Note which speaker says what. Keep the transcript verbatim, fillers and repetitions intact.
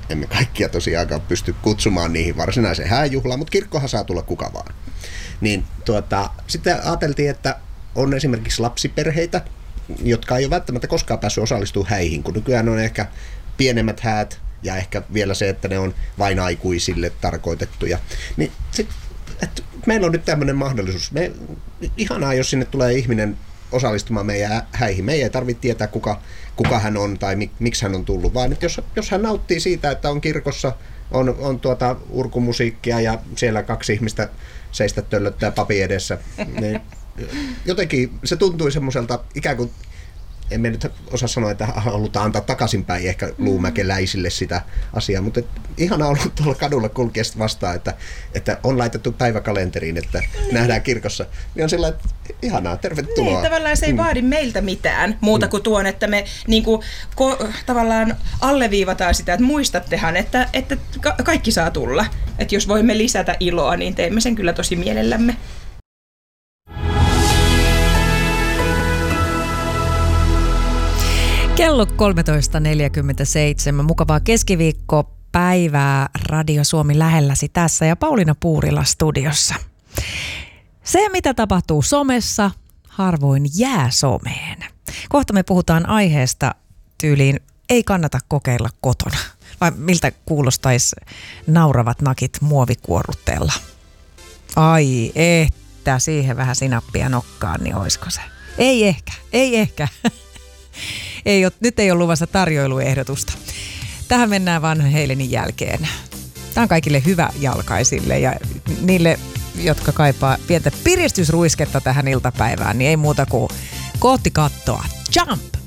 Speaker 1: emme kaikkia tosiaankaan pysty kutsumaan niihin varsinaiseen hääjuhlaan, mutta kirkkohan saa tulla kuka vaan. Niin tuota, sitten ajateltiin, että on esimerkiksi lapsiperheitä, jotka ei ole välttämättä koskaan päässyt osallistumaan häihin, kun nykyään on ehkä pienemmät häät ja ehkä vielä se, että ne on vain aikuisille tarkoitettuja. Niin sit, että meillä on nyt tämmöinen mahdollisuus. Me, ihanaa, jos sinne tulee ihminen osallistumaan meidän häihin. Me ei tarvitse tietää, kuka, kuka hän on tai mik, miksi hän on tullut, vaan että jos, jos hän nauttii siitä, että on kirkossa, on, on tuota urkumusiikkia ja siellä kaksi ihmistä seistä töllöttää papin edessä, niin jotenkin se tuntui semmoiselta ikään kuin, emme nyt osaa sanoa, että halutaan antaa takaisinpäin ehkä luumäkeläisille sitä asiaa, mutta ihanaa on ollut tuolla kadulla kulkea vastaan, että, että on laitettu päiväkalenteriin, että nähdään kirkossa. Niin on sillä, että ihanaa, tervetuloa.
Speaker 2: Niin, tavallaan se ei vaadi mm. meiltä mitään muuta kuin tuon, että me niin kuin, ko, tavallaan alleviivataan sitä, että muistattehan, että, että ka- kaikki saa tulla. Että jos voimme lisätä iloa, niin teemme sen kyllä tosi mielellämme.
Speaker 3: Kello kolmetoista neljäkymmentäseitsemän. Mukavaa keskiviikkopäivää Radio Suomi lähelläsi tässä ja Pauliina Puurila studiossa. Se, mitä tapahtuu somessa, harvoin jää someen. Kohta me puhutaan aiheesta tyyliin ei kannata kokeilla kotona. Vai miltä kuulostaisi nauravat nakit muovikuorutteella? Ai, että siihen vähän sinappia nokkaan, niin oisko se? Ei ehkä, ei ehkä. Ei ole, nyt ei ole luvassa tarjoiluehdotusta. Tähän mennään Vanhan Helenin jälkeen. Tämä on kaikille hyvä jalkaisille ja niille, jotka kaipaa pientä piristysruisketta tähän iltapäivään, niin ei muuta kuin kohti kattoa. Jump!